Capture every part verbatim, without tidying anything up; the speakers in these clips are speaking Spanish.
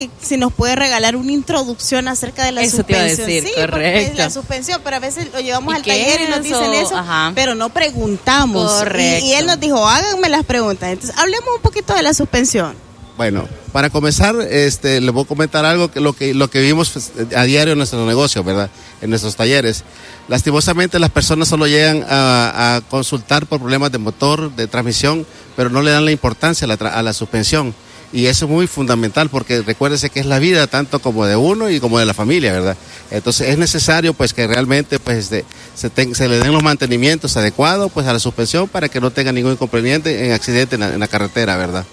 si nos puede regalar una introducción acerca de la eso suspensión. Eso te iba a decir, sí, correcto. La suspensión, pero a veces lo llevamos al qué taller es y nos dicen eso, Ajá. pero no preguntamos. Correcto. Y, y él nos dijo, háganme las preguntas. Entonces, hablemos un poquito de la suspensión. Bueno, para comenzar, este, les voy a comentar algo que lo que lo que vivimos pues, a diario en nuestro negocio, ¿verdad? En nuestros talleres. Lastimosamente las personas solo llegan a, a consultar por problemas de motor, de transmisión, pero no le dan la importancia a la, a la suspensión. Y eso es muy fundamental porque recuérdese que es la vida tanto como de uno y como de la familia, ¿verdad? Entonces es necesario pues que realmente pues de, se, ten, se le den los mantenimientos adecuados pues a la suspensión para que no tenga ningún inconveniente en accidente en la, en la carretera, ¿verdad?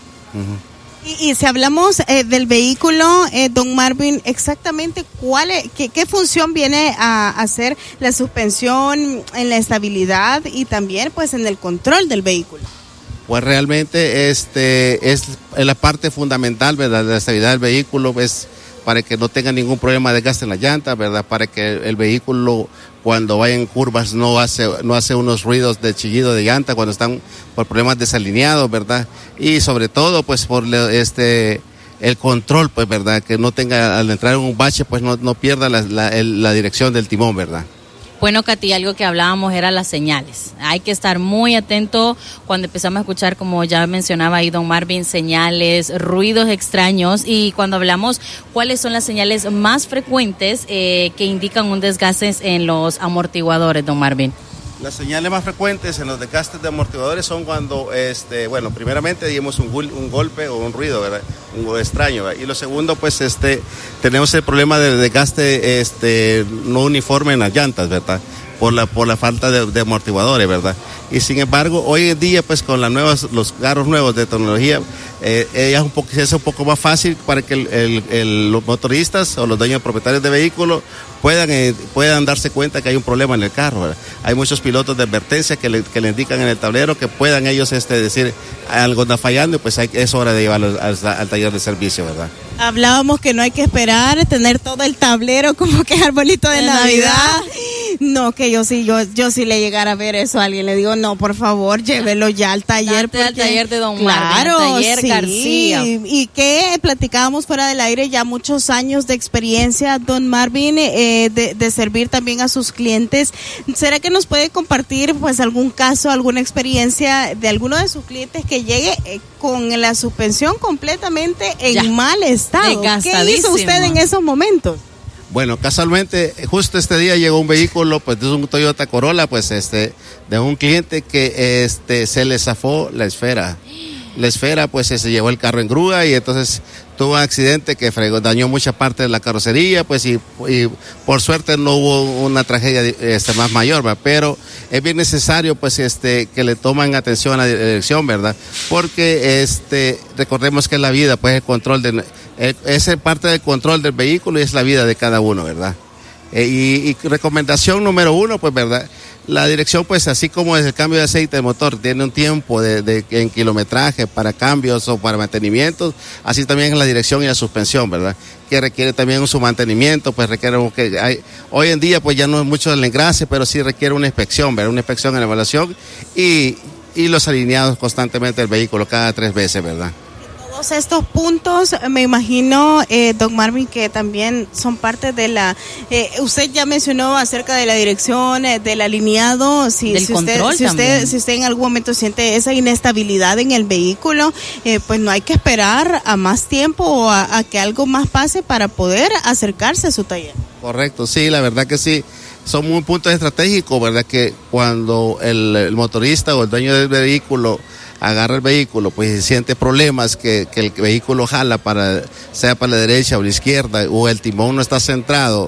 Uh-huh. Y, y si hablamos eh, del vehículo, eh, don Marvin, exactamente cuál es, qué, qué función viene a hacer la suspensión en la estabilidad y también pues en el control del vehículo. Pues realmente este es la parte fundamental, ¿verdad? De la estabilidad del vehículo, es para que no tenga ningún problema de desgaste en la llanta, ¿verdad? Para que el vehículo cuando vaya en curvas no hace no hace unos ruidos de chillido de llanta cuando están por problemas desalineados, ¿verdad? Y sobre todo pues por este el control, pues, ¿verdad? Que no tenga, al entrar en un bache, pues no, no pierda la, la, el, la dirección del timón, ¿verdad? Bueno, Katy, algo que hablábamos era las señales. Hay que estar muy atento cuando empezamos a escuchar, como ya mencionaba ahí don Marvin, señales, ruidos extraños. Y cuando hablamos, ¿cuáles son las señales más frecuentes eh, que indican un desgaste en los amortiguadores, don Marvin? Las señales más frecuentes en los desgastes de amortiguadores son cuando, este, bueno, primeramente digamos un, un golpe o un ruido, ¿verdad? Un extraño, ¿verdad? Y lo segundo, pues, este, tenemos el problema del desgaste, este, no uniforme en las llantas, ¿verdad? Por la, por la falta de, de amortiguadores, ¿verdad? Y sin embargo, hoy en día, pues, con las nuevas, los carros nuevos de tecnología, eh, es un poco, es un poco más fácil para que el, el, el, los motoristas o los dueños propietarios de vehículos puedan, eh, puedan darse cuenta que hay un problema en el carro, ¿verdad? Hay muchos pilotos de advertencia que le, que le indican en el tablero que puedan ellos este, decir algo está fallando, pues hay, es hora de llevarlo al, al taller de servicio, ¿verdad? Hablábamos que no hay que esperar, tener todo el tablero como que arbolito de, de Navidad. Navidad. No, que yo sí, yo, yo sí le llegara a ver eso a alguien, le digo, no, por favor, llévelo ya al taller. Porque, al taller de don claro, Marvin, taller sí, García. Y que platicábamos fuera del aire ya muchos años de experiencia, don Marvin, eh, de, de servir también a sus clientes. ¿Será que nos puede compartir pues algún caso, alguna experiencia de alguno de sus clientes que llegue eh, con la suspensión completamente en ya, mal estado? ¿Qué hizo usted en esos momentos? Bueno, casualmente, justo este día llegó un vehículo, pues de un Toyota Corolla, pues este, de un cliente que este se le zafó la esfera. La esfera, pues se llevó el carro en grúa y entonces tuvo un accidente que fregó, dañó mucha parte de la carrocería, pues y, y por suerte no hubo una tragedia este, más mayor, ¿verdad? Pero es bien necesario, pues, este, que le tomen atención a la dirección, ¿verdad? Porque, este, recordemos que es la vida, pues, el control de, es parte del control del vehículo y es la vida de cada uno, ¿verdad? Eh, y, y recomendación número uno, pues, ¿verdad? La dirección, pues, así como es el cambio de aceite de motor, tiene un tiempo de, de, en kilometraje para cambios o para mantenimientos, así también es la dirección y la suspensión, ¿verdad? Que requiere también su mantenimiento, pues requiere que hay, hoy en día, pues ya no es mucho del engrase, pero sí requiere una inspección, ¿verdad? Una inspección en la evaluación y, y los alineados constantemente del vehículo cada tres veces, ¿verdad? Todos estos puntos, me imagino, eh, don Marvin, que también son parte de la... Eh, usted ya mencionó acerca de la dirección, eh, del alineado. Si, del si control usted, si usted, si usted en algún momento siente esa inestabilidad en el vehículo, eh, pues no hay que esperar a más tiempo o a, a que algo más pase para poder acercarse a su taller. Correcto, sí, la verdad que sí. Son muy puntos estratégicos, ¿verdad? Que cuando el, el motorista o el dueño del vehículo agarra el vehículo, pues siente problemas que, que el vehículo jala para, sea para la derecha o la izquierda, o el timón no está centrado,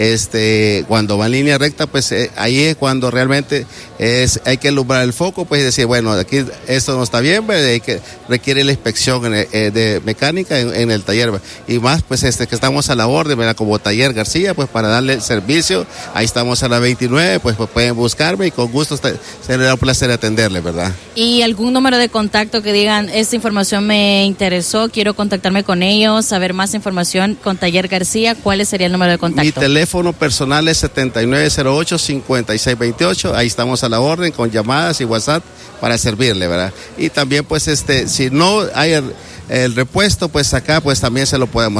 este, cuando va en línea recta, pues eh, ahí es cuando realmente es, hay que alumbrar el foco, pues decir, bueno, aquí esto no está bien, ¿verdad? Hay que, requiere la inspección en, eh, de mecánica en, en el taller, ¿verdad? Y más, pues este, que estamos a la orden, ¿verdad? Como Taller García, pues para darle el servicio, ahí estamos a la veintinueve, pues, pues pueden buscarme y con gusto está, se les da un placer atenderle, ¿verdad? ¿Y algún número de contacto que digan, esta información me interesó, quiero contactarme con ellos, saber más información con Taller García? ¿Cuál sería el número de contacto? Mi teléfono personal es setenta y nueve cero ocho, cincuenta y seis veintiocho, ahí estamos a la orden con llamadas y WhatsApp para servirle, ¿verdad? Y también, pues, este, si no hay el, el repuesto, pues acá, pues también se lo podemos